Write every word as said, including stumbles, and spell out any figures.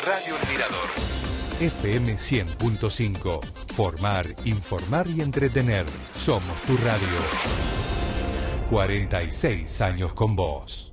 Radio El Mirador. F M cien punto cinco. Formar, informar y entretener. Somos tu radio. cuarenta y seis años con vos.